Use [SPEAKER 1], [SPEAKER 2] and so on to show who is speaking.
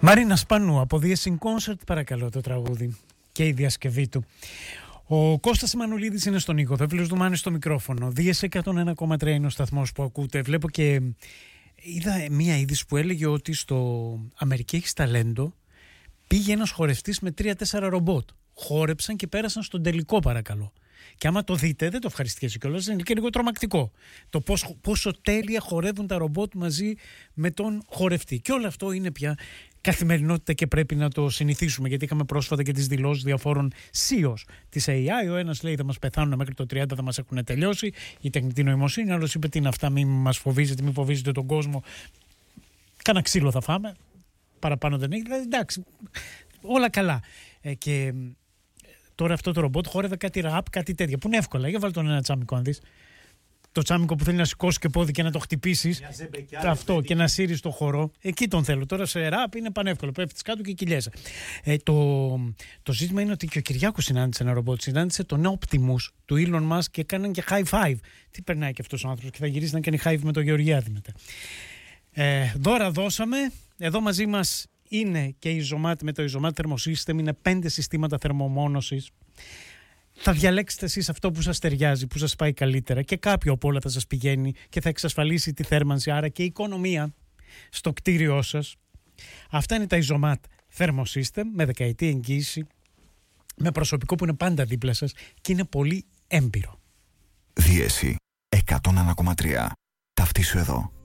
[SPEAKER 1] Μαρίνα Σπανού από The In Concert, παρακαλώ, το τραγούδι και η διασκευή του. Ο Κώστας Εμμανουλίδης είναι στον ήχο, Θεύλος Δουμάνης στο μικρόφωνο. The 101,3 είναι ο σταθμός που ακούτε. Βλέπω και είδα μία είδηση που έλεγε ότι στο Αμερική έχεις ταλέντο. Πήγε ένας χορευτής με 3-4 ρομπότ. Χόρεψαν και πέρασαν στον τελικό, παρακαλώ. Και άμα το δείτε, δεν το ευχαριστιέσαι κιόλας, είναι και λίγο τρομακτικό. Το πόσο τέλεια χορεύουν τα ρομπότ μαζί με τον χορευτή. Και όλο αυτό είναι πια καθημερινότητα και πρέπει να το συνηθίσουμε. Γιατί είχαμε πρόσφατα και τις δηλώσεις διαφόρων CEOs της AI. Ο ένας λέει θα μας πεθάνουν μέχρι το 30, θα μας έχουν τελειώσει η τεχνητή νοημοσύνη. Ο άλλος είπε τι είναι αυτά, μην μας φοβίζετε, μην φοβίζετε τον κόσμο. Κάνα ξύλο θα φάμε. Παραπάνω δεν έχει. Δηλαδή, εντάξει, όλα καλά. Και τώρα αυτό το ρομπότ χόρευε κάτι ραπ, κάτι τέτοια. Που είναι εύκολα. Για βάλει τον ένα τσάμικο, αν δεις. Το τσάμικο που θέλει να σηκώσει και πόδι και να το χτυπήσεις. Αυτό και να σύρεις το χορό. Εκεί τον θέλω. Τώρα σε ραπ είναι πανεύκολο. Πέφτεις κάτω και κυλιέσαι. Το ζήτημα είναι ότι και ο Κυριάκος συνάντησε ένα ρομπότ. Συνάντησε τον Optimus του Elon Musk και έκαναν και high five. Τι περνάει και αυτός ο άνθρωπος και θα γυρίσει να κάνει high με τον Γεωργιάδη μετά. Δώρα δώσαμε. Εδώ μαζί μας είναι και η Isomat με το Isomat Thermosystem. Είναι 5 συστήματα θερμομόνωσης. Θα διαλέξετε εσείς αυτό που σας ταιριάζει, που σας πάει καλύτερα και κάποιο από όλα θα σας πηγαίνει και θα εξασφαλίσει τη θέρμανση, άρα και η οικονομία στο κτίριό σας. Αυτά είναι τα Isomat Thermosystem με δεκαετή εγγύηση, με προσωπικό που είναι πάντα δίπλα σας και είναι πολύ έμπειρο.
[SPEAKER 2] Δίεση 101,3. Ταυτίσου εδώ.